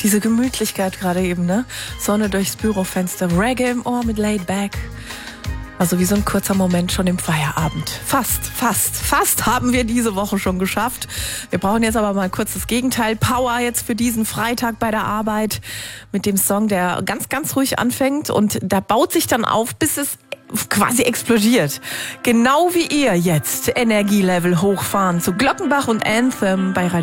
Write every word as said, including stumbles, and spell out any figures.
Diese Gemütlichkeit gerade eben, ne? Sonne durchs Bürofenster, Reggae im Ohr mit Laid Back. Also wie so ein kurzer Moment schon im Feierabend. Fast, fast, fast haben wir diese Woche schon geschafft. Wir brauchen jetzt aber mal kurz das Gegenteil. Power jetzt für diesen Freitag bei der Arbeit mit dem Song, der ganz, ganz ruhig anfängt und da baut sich dann auf, bis es quasi explodiert. Genau wie ihr jetzt Energielevel hochfahren zu Glockenbach und Anthem bei Radio